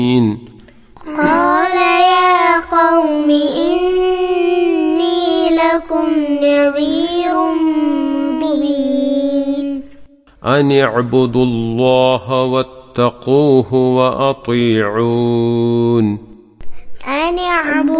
قال يا قوم إني لكم نذير مبين أن اعبدوا الله واتقوه وأطيعون.